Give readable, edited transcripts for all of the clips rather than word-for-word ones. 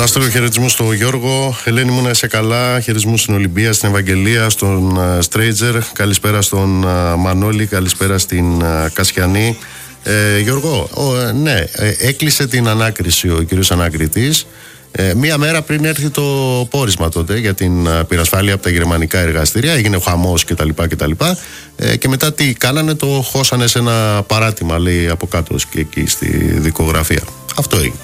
Να στείλω χαιρετισμούς στον Γιώργο. Ελένη μου, να είσαι καλά. Χαιρετισμούς στην Ολυμπία, στην Ευαγγελία, στον Στρέιτζερ. Καλησπέρα στον Μανώλη, καλησπέρα στην Κασιανή. Γιώργο, ναι, έκλεισε την ανάκριση ο κύριος ανακριτής μία μέρα πριν έρθει το πόρισμα τότε για την πυρασφάλεια από τα γερμανικά εργαστήρια. Έγινε ο χαμός κτλ. Και μετά τι κάνανε, το χώσανε σε ένα παράτημα, λέει, από κάτω και εκεί στη δικογραφία. Αυτό έγινε.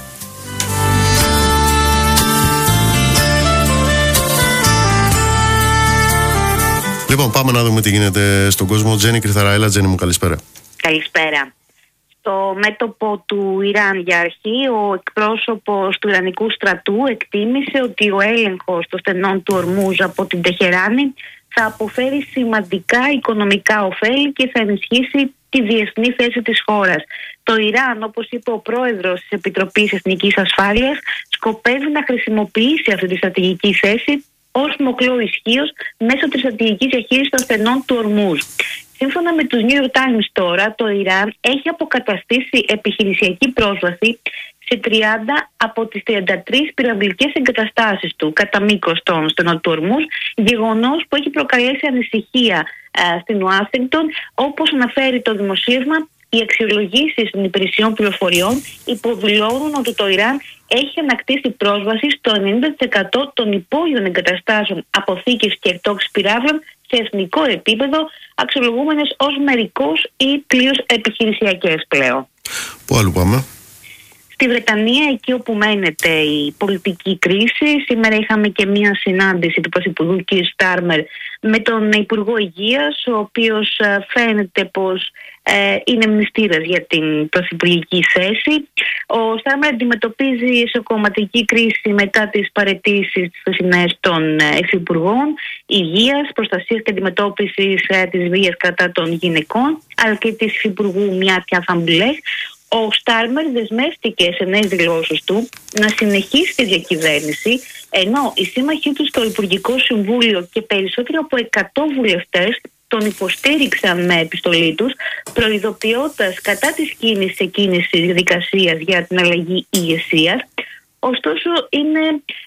Λοιπόν, πάμε να δούμε τι γίνεται στον κόσμο. Τζέννη Κρυθαραέλα, Τζέννη μου, καλησπέρα. Καλησπέρα. Στο μέτωπο του Ιράν για αρχή, ο εκπρόσωπος του Ιρανικού στρατού εκτίμησε ότι ο έλεγχος των στενών του Ορμούζ από την Τεχεράνη θα αποφέρει σημαντικά οικονομικά ωφέλη και θα ενισχύσει τη διεθνή θέση της χώρας. Το Ιράν, όπως είπε ο πρόεδρος της Επιτροπής Εθνικής Ασφάλειας, σκοπεύει να χρησιμοποιήσει αυτή τη στρατηγική θέση ως μοχλό ισχύος μέσω της στρατηγικής διαχείρισης των στενών του Ορμούζ. Σύμφωνα με τους New York Times τώρα, το Ιράν έχει αποκαταστήσει επιχειρησιακή πρόσβαση σε 30 από τις 33 πυραυλικές εγκαταστάσεις του κατά μήκος των στενών του Ορμούζ, γεγονός που έχει προκαλέσει ανησυχία στην Ουάσιγκτον. Όπως αναφέρει το δημοσίευμα, οι αξιολογήσεις των υπηρεσιών πληροφοριών υποδηλώνουν ότι το Ιράν έχει ανακτήσει πρόσβαση στο 90% των υπόγειων εγκαταστάσεων αποθήκευσης και εκτόξης πυράβλων σε εθνικό επίπεδο, αξιολογούμενες ως μερικώς ή πλήρως επιχειρησιακές πλέον. Πού άλλο πάμε? Στη Βρετανία, εκεί όπου μένεται η πολιτική κρίση, σήμερα είχαμε και μία συνάντηση του Πρωθυπουργού κ. Στάρμερ με τον Υπουργό Υγείας, ο οποίος φαίνεται πως είναι μνηστήρας για την πρωθυπουργική θέση. Ο Στάρμερ αντιμετωπίζει εσωκομματική κρίση μετά τις παραιτήσεις της χθεσινές των Υφυπουργών Υγείας, Προστασίας και Αντιμετώπισης της βίας κατά των γυναικών, αλλά και της Υφυπουργού Μιάτια Θαμπλές. Ο Στάρμερ δεσμεύτηκε σε νέες δηλώσεις του να συνεχίσει τη διακυβέρνηση, ενώ οι σύμμαχοί του στο Υπουργικό Συμβούλιο και περισσότερο από 100 βουλευτές τον υποστήριξαν με επιστολή τους, προειδοποιώντας κατά της κίνησης εκείνης της διαδικασίας για την αλλαγή ηγεσίας. Ωστόσο, είναι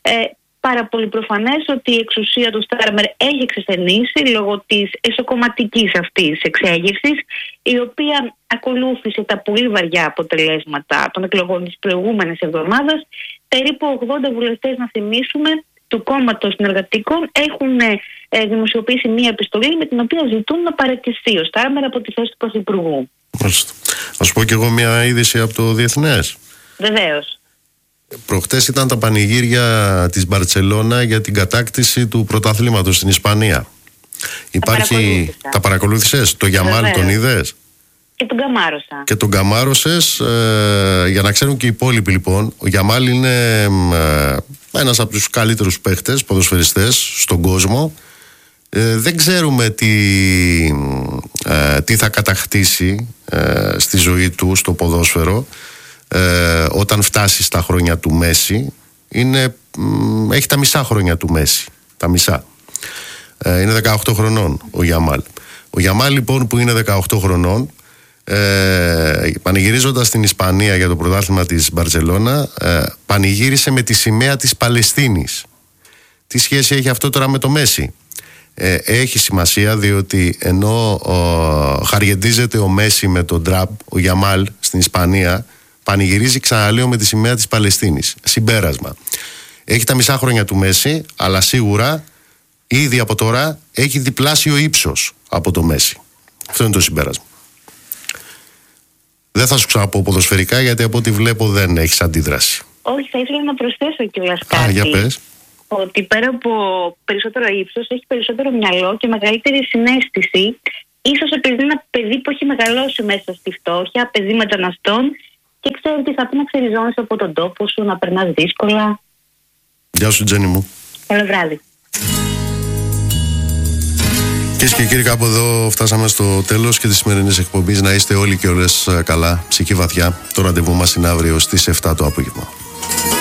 πάρα πολύ προφανές ότι η εξουσία του Στάρμερ έχει εξασθενήσει λόγω της εσωκομματικής αυτής εξέγερσης, η οποία ακολούθησε τα πολύ βαριά αποτελέσματα των εκλογών της προηγούμενης εβδομάδας. Περίπου 80 βουλευτές, να θυμίσουμε, του κόμματος συνεργατικών έχουν δημοσιοποιήσει μία επιστολή με την οποία ζητούν να παραιτηθεί ο Στάρμερ από τη θέση του Πρωθυπουργού. Μάλιστα. Ας πω κι εγώ μια είδηση από το διεθνές. Βεβαίως. Προχτές ήταν τα πανηγύρια της Μπαρτσελώνα για την κατάκτηση του πρωταθλήματος στην Ισπανία. Τα παρακολούθησες? Το Γιαμάλ τον είδες? Και τον καμάρωσα. Και τον καμάρωσες, για να ξέρουν και οι υπόλοιποι λοιπόν. Ο Γιαμάλ είναι ένας από τους καλύτερους παίχτες, ποδοσφαιριστές στον κόσμο. Δεν ξέρουμε τι θα κατακτήσει στη ζωή του στο ποδόσφαιρο όταν φτάσει στα χρόνια του Μέση. Έχει τα μισά χρόνια του Μέση. Τα μισά. Είναι 18 χρονών ο Γιαμάλ. Ο Γιαμάλ λοιπόν, που είναι 18 χρονών, πανηγυρίζοντας στην Ισπανία για το πρωτάθλημα της Μπαρτσελώνα, πανηγύρισε με τη σημαία της Παλαιστίνης. Τι σχέση έχει αυτό τώρα με το Μέση? Έχει σημασία, διότι ενώ χαριεντίζεται ο Μέση με τον Τραμπ, ο Γιαμάλ στην Ισπανία πανηγυρίζει, ξαναλέω, με τη σημαία της Παλαιστίνης. Συμπέρασμα: έχει τα μισά χρόνια του Μέση, αλλά σίγουρα ήδη από τώρα έχει διπλάσιο ύψος από το Μέση. Αυτό είναι το συμπέρασμα. Δεν θα σου ξαναπώ ποδοσφαιρικά, γιατί από ό,τι βλέπω δεν έχεις αντίδραση. Όχι, θα ήθελα να προσθέσω κιόλας κάτι. Για πες. Ότι πέρα από περισσότερο ύψος, έχει περισσότερο μυαλό και μεγαλύτερη συναίσθηση. Ίσως επειδή είναι ένα παιδί που έχει μεγαλώσει μέσα στη φτώχεια, παιδί μεταναστών, και ξέρει τι θα πει να ξεριζώνεσαι από τον τόπο σου, να περνάς δύσκολα. Γεια σου, Τζέννη μου. Καλό βράδυ. Κυρίες και κύριοι, κάπου εδώ φτάσαμε στο τέλος και της σημερινής εκπομπής. Να είστε όλοι και όλες καλά, ψυχή βαθιά. Το ραντεβού μας είναι αύριο στις 7 το απόγευμα.